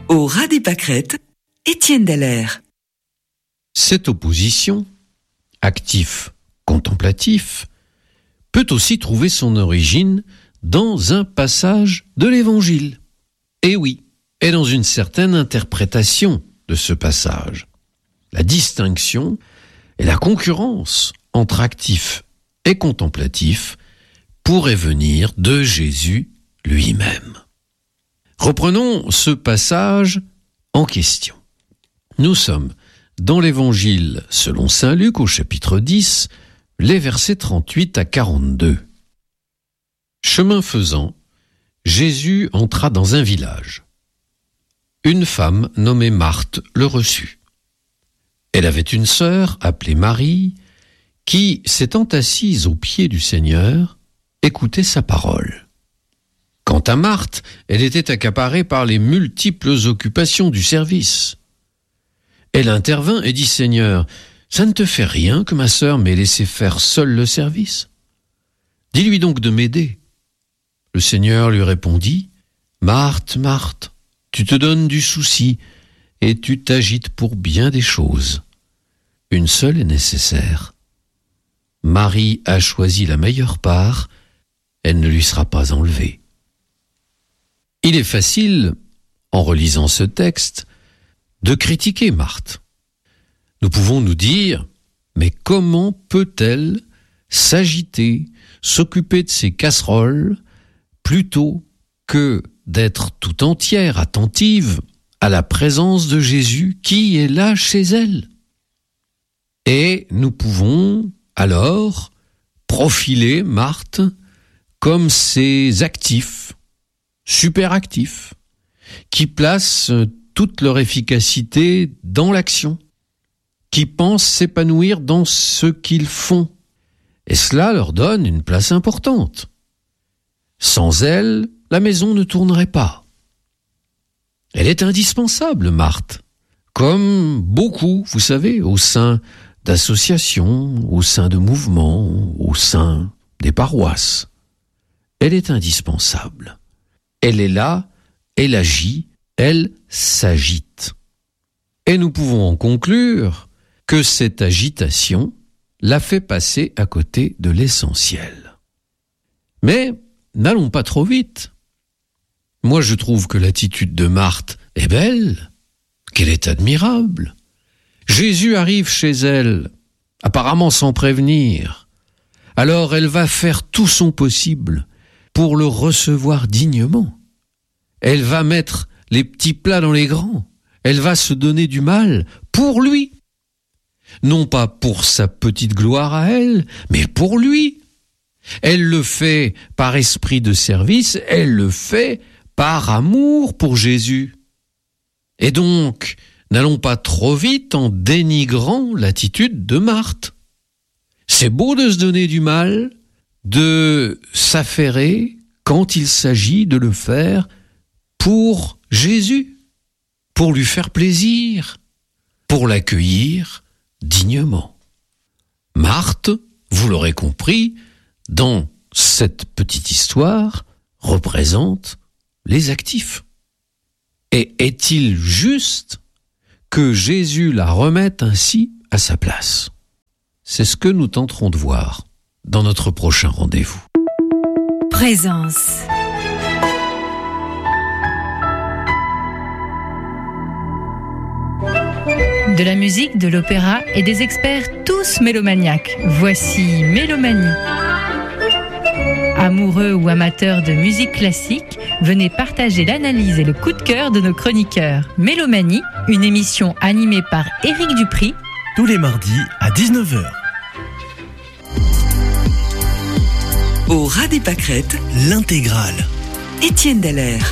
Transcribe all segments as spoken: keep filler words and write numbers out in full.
Au ras des pâquerettes, Étienne Dallaire. Cette opposition, actif-contemplatif, peut aussi trouver son origine dans un passage de l'Évangile. Et oui, et dans une certaine interprétation de ce passage. La distinction et la concurrence entre actif et contemplatif pourraient venir de Jésus lui-même. Reprenons ce passage en question. Nous sommes dans l'Évangile selon saint Luc au chapitre dix, les versets trente-huit à quarante-deux. Chemin faisant, Jésus entra dans un village. Une femme nommée Marthe le reçut. Elle avait une sœur appelée Marie qui, s'étant assise aux pieds du Seigneur, écoutait sa parole. Quant à Marthe, elle était accaparée par les multiples occupations du service. Elle intervint et dit « Seigneur, ça ne te fait rien que ma sœur m'ait laissé faire seule le service? Dis-lui donc de m'aider. » Le Seigneur lui répondit « Marthe, Marthe, tu te donnes du souci et tu t'agites pour bien des choses. Une seule est nécessaire. Marie a choisi la meilleure part, elle ne lui sera pas enlevée. » Il est facile, en relisant ce texte, de critiquer Marthe. Nous pouvons nous dire, mais comment peut-elle s'agiter, s'occuper de ses casseroles, plutôt que d'être tout entière, attentive à la présence de Jésus qui est là chez elle? Et nous pouvons alors profiler Marthe comme ces actifs, super actifs, qui placent toute leur efficacité dans l'action, qui pensent s'épanouir dans ce qu'ils font. Et cela leur donne une place importante. Sans elle, la maison ne tournerait pas. Elle est indispensable, Marthe, comme beaucoup, vous savez, au sein d'associations, au sein de mouvements, au sein des paroisses. Elle est indispensable. Elle est là, elle agit, elle s'agite. Et nous pouvons en conclure que cette agitation l'a fait passer à côté de l'essentiel. Mais n'allons pas trop vite. Moi, je trouve que l'attitude de Marthe est belle, qu'elle est admirable. Jésus arrive chez elle, apparemment sans prévenir. Alors elle va faire tout son possible pour le recevoir dignement. Elle va mettre les petits plats dans les grands. Elle va se donner du mal pour lui. Non pas pour sa petite gloire à elle, mais pour lui. Elle le fait par esprit de service, elle le fait par amour pour Jésus. Et donc, n'allons pas trop vite en dénigrant l'attitude de Marthe. C'est beau de se donner du mal, de s'affairer quand il s'agit de le faire pour Jésus, pour lui faire plaisir, pour l'accueillir dignement. Marthe, vous l'aurez compris, dans cette petite histoire, représente les actifs. Et est-il juste que Jésus la remette ainsi à sa place? C'est ce que nous tenterons de voir dans notre prochain rendez-vous. Présence. De la musique, de l'opéra et des experts tous mélomaniaques. Voici Mélomanie. Amoureux ou amateurs de musique classique, venez partager l'analyse et le coup de cœur de nos chroniqueurs. Mélomanie, une émission animée par Éric Dupri, tous les mardis à dix-neuf heures. Au ras des pâquerettes, l'intégrale. Étienne Dallaire.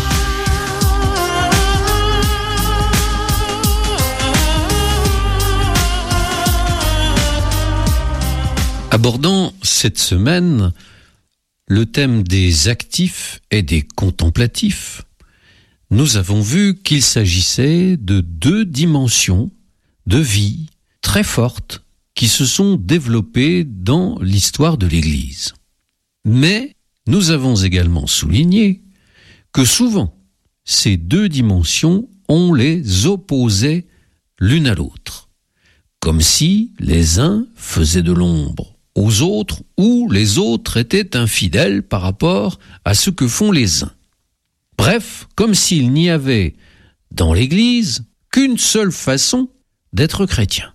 Abordant cette semaine le thème des actifs et des contemplatifs, nous avons vu qu'il s'agissait de deux dimensions de vie très fortes qui se sont développées dans l'histoire de l'Église. Mais nous avons également souligné que souvent, ces deux dimensions, on les opposait l'une à l'autre, comme si les uns faisaient de l'ombre aux autres ou les autres étaient infidèles par rapport à ce que font les uns. Bref, comme s'il n'y avait dans l'Église qu'une seule façon d'être chrétien.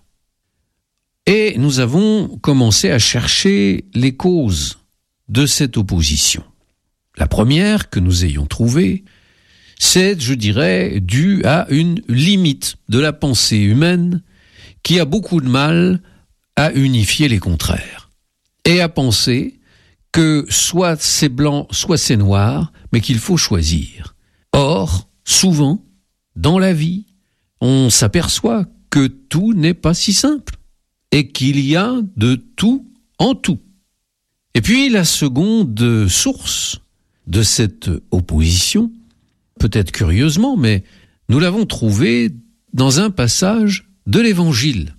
Et nous avons commencé à chercher les causes de cette opposition. La première que nous ayons trouvée, c'est, je dirais, due à une limite de la pensée humaine qui a beaucoup de mal à unifier les contraires et à penser que soit c'est blanc, soit c'est noir, mais qu'il faut choisir. Or, souvent, dans la vie, on s'aperçoit que tout n'est pas si simple et qu'il y a de tout en tout. Et puis, la seconde source de cette opposition, peut-être curieusement, mais nous l'avons trouvée dans un passage de l'Évangile.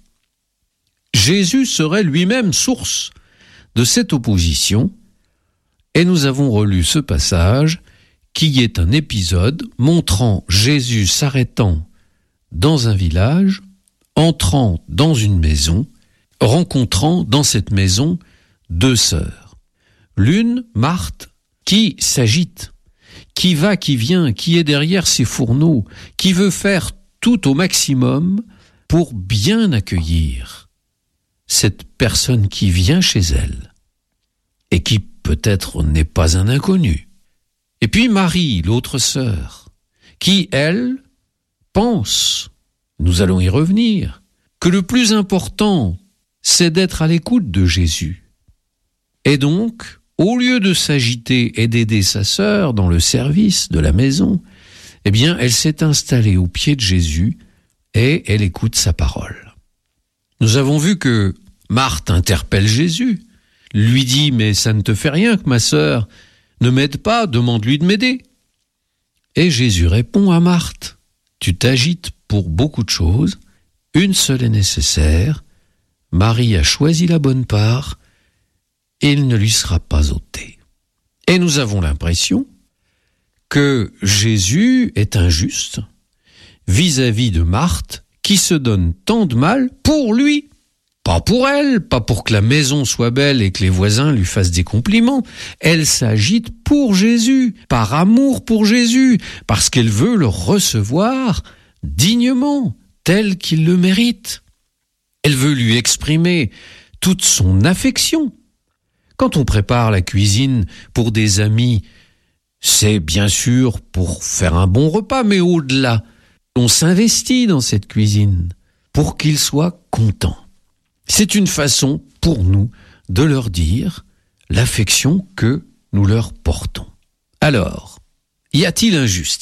Jésus serait lui-même source de cette opposition, et nous avons relu ce passage qui est un épisode montrant Jésus s'arrêtant dans un village, entrant dans une maison, rencontrant dans cette maison deux sœurs. L'une, Marthe, qui s'agite, qui va, qui vient, qui est derrière ses fourneaux, qui veut faire tout au maximum pour bien accueillir cette personne qui vient chez elle et qui peut-être n'est pas un inconnu. Et puis Marie, l'autre sœur, qui, elle, pense, nous allons y revenir, que le plus important, c'est d'être à l'écoute de Jésus. Et donc, au lieu de s'agiter et d'aider sa sœur dans le service de la maison, eh bien, elle s'est installée au pied de Jésus et elle écoute sa parole. Nous avons vu que Marthe interpelle Jésus, lui dit « Mais ça ne te fait rien que ma sœur ne m'aide pas, demande-lui de m'aider. » Et Jésus répond à Marthe « Tu t'agites pour beaucoup de choses, une seule est nécessaire, Marie a choisi la bonne part, et il ne lui sera pas ôté. » Et nous avons l'impression que Jésus est injuste vis-à-vis de Marthe qui se donne tant de mal pour lui, pas pour elle, pas pour que la maison soit belle et que les voisins lui fassent des compliments. Elle s'agite pour Jésus, par amour pour Jésus, parce qu'elle veut le recevoir dignement, tel qu'il le mérite. Elle veut lui exprimer toute son affection. Quand on prépare la cuisine pour des amis, c'est bien sûr pour faire un bon repas, mais au-delà, on s'investit dans cette cuisine pour qu'ils soient contents. C'est une façon pour nous de leur dire l'affection que nous leur portons. Alors, y a-t-il injustice ?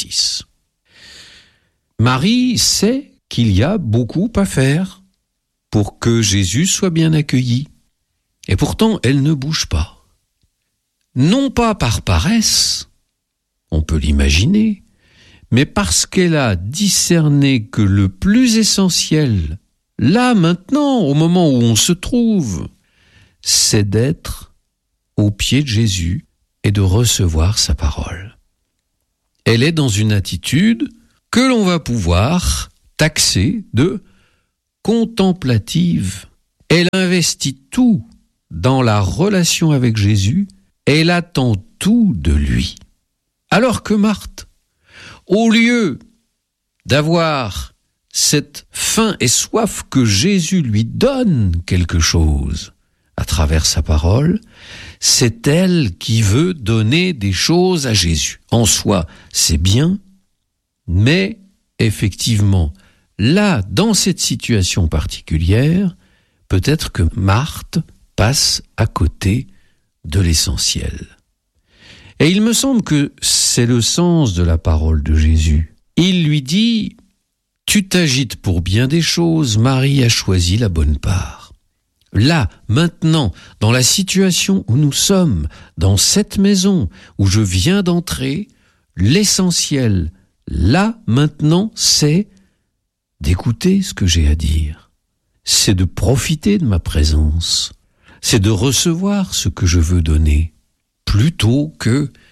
Marie sait qu'il y a beaucoup à faire pour que Jésus soit bien accueilli. Et pourtant, elle ne bouge pas. Non pas par paresse, on peut l'imaginer, mais parce qu'elle a discerné que le plus essentiel, là, maintenant, au moment où on se trouve, c'est d'être au pied de Jésus et de recevoir sa parole. Elle est dans une attitude que l'on va pouvoir taxer de contemplative. Elle investit tout dans la relation avec Jésus, elle attend tout de lui. Alors que Marthe, au lieu d'avoir cette faim et soif que Jésus lui donne quelque chose à travers sa parole, c'est elle qui veut donner des choses à Jésus. En soi, c'est bien, mais effectivement, là, dans cette situation particulière, peut-être que Marthe passe à côté de l'essentiel. Et il me semble que c'est le sens de la parole de Jésus. Il lui dit « Tu t'agites pour bien des choses, Marie a choisi la bonne part. » Là, maintenant, dans la situation où nous sommes, dans cette maison où je viens d'entrer, l'essentiel, là, maintenant, c'est d'écouter ce que j'ai à dire. C'est de profiter de ma présence. C'est de recevoir ce que je veux donner, plutôt que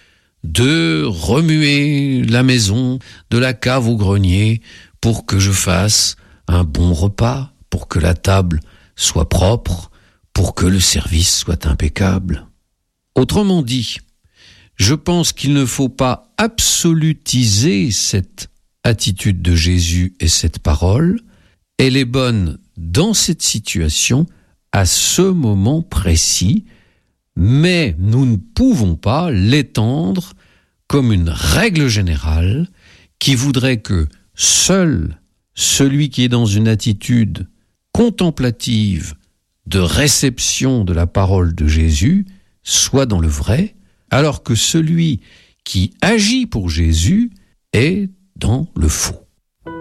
de remuer la maison de la cave au grenier pour que je fasse un bon repas, pour que la table soit propre, pour que le service soit impeccable. Autrement dit, je pense qu'il ne faut pas absolutiser cette attitude de Jésus et cette parole. Elle est bonne dans cette situation, à ce moment précis, mais nous ne pouvons pas l'étendre comme une règle générale qui voudrait que seul celui qui est dans une attitude contemplative de réception de la parole de Jésus soit dans le vrai, alors que celui qui agit pour Jésus est dans le faux.